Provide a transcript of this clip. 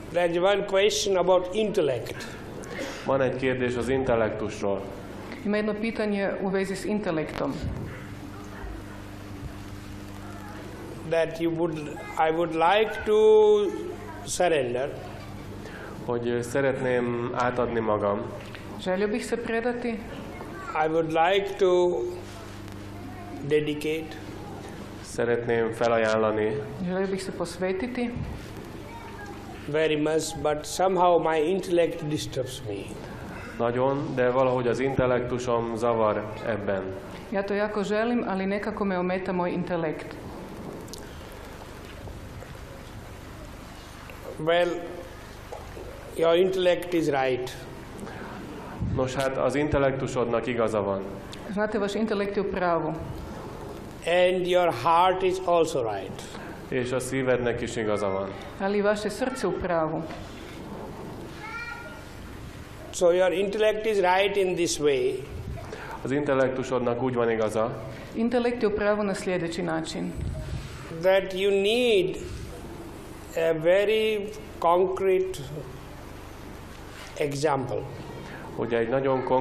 There's one question about intellect. Van egy kérdés az intellektusról. Ima jedno pitanje u vezi s intelektom. That I would like to surrender. Hogy szeretném átadni magam. Želio bih se predati. I would like to dedicate. Szeretném felajánlani. Želio bih se posvetiti. Very much, but somehow my intellect disturbs me. Nagyon, de valahogy az intellektusom zavar ebben. Ja to jako želim, ali nekako me ometa moj intelekt. Well, your intellect is right. Nos, hát az intellektusodnak igaza van. Znate, vaš intelekt je u pravu. And your heart is also right. És a szívednek is igaza van. Ali i vaše srce u pravu. So your intellect is right in this way. Az intellektusodnak úgy van igaza. Intelekt je u pravu na sljedeći način. That you need a very concrete example. Hogy egy nagyon